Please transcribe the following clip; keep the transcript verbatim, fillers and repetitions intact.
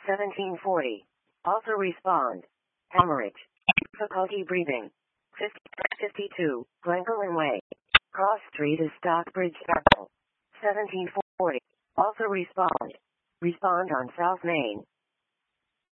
seventeen forty. Also respond. Hemorrhage. Difficulty breathing. fifty, fifty-two. Glencoe Way. Cross Street is Stockbridge Circle. seventeen forty. Also respond. Respond on South Main.